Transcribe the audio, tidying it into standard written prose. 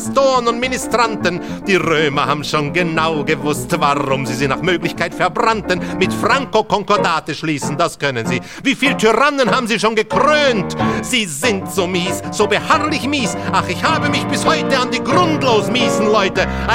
Pastoren und Ministranten. Die Römer haben schon genau gewusst, warum sie nach Möglichkeit verbrannten. Mit Franco Konkordate schließen, das können sie. Wie viel Tyrannen haben sie schon gekrönt? Sie sind so mies, so beharrlich mies. Ach, ich habe mich bis heute an die grundlos miesen Leute